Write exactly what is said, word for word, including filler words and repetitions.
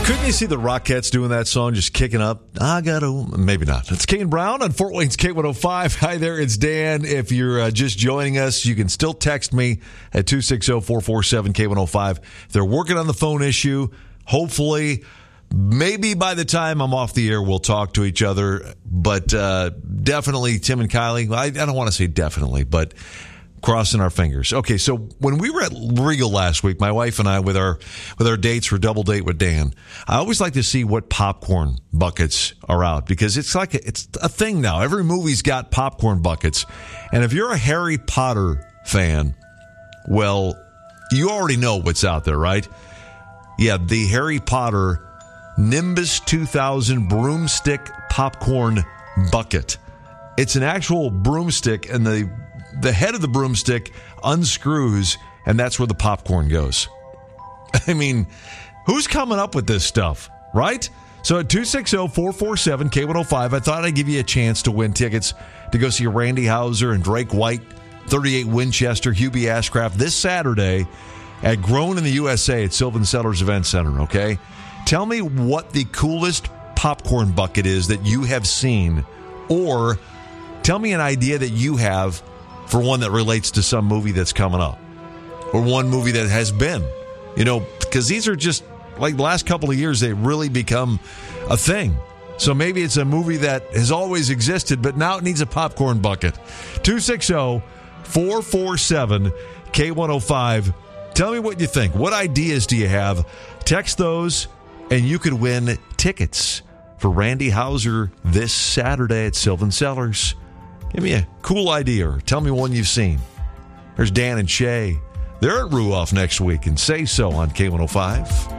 Couldn't you see the Rockettes doing that song, just kicking up? I gotta, maybe not. It's Kane Brown on Fort Wayne's K one oh five. Hi there, it's Dan. If you're uh, just joining us, you can still text me at two six zero, four four seven, K one oh five. They're working on the phone issue. Hopefully, maybe by the time I'm off the air, we'll talk to each other. But uh, definitely, Tim and Kylie, I, I don't want to say definitely, but crossing our fingers. Okay, so when we were at Regal last week, my wife and I, with our with our dates for Double Date with Dan, I always like to see what popcorn buckets are out, because it's like a, it's a thing now. Every movie's got popcorn buckets, and if you're a Harry Potter fan, well, you already know what's out there, right? Yeah, the Harry Potter Nimbus two thousand broomstick popcorn bucket. It's an actual broomstick, and the The head of the broomstick unscrews, and that's where the popcorn goes. I mean, who's coming up with this stuff, right? So at two six zero, four four seven, K one oh five, I thought I'd give you a chance to win tickets to go see Randy Houser and Drake White, thirty-eight Winchester, Hubie Ashcraft this Saturday at Grown in the U S A at Sylvan Sellers Event Center, okay? Tell me what the coolest popcorn bucket is that you have seen, or tell me an idea that you have for one that relates to some movie that's coming up, or one movie that has been, you know, because these are just, like the last couple of years, they really become a thing. So maybe it's a movie that has always existed, but now it needs a popcorn bucket. two six zero, four four seven, K one oh five. Tell me what you think. What ideas do you have? Text those, and you could win tickets for Randy Houser this Saturday at Sylvan Sellers. Give me a cool idea, or tell me one you've seen. There's Dan and Shay. They're at Ruoff next week, and Say So on K one oh five.